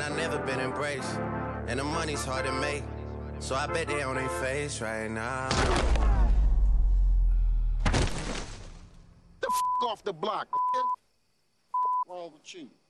and I never been embraced. And the money's hard to make, so I bet they on their face right now. The f*** off the block, wrong with you?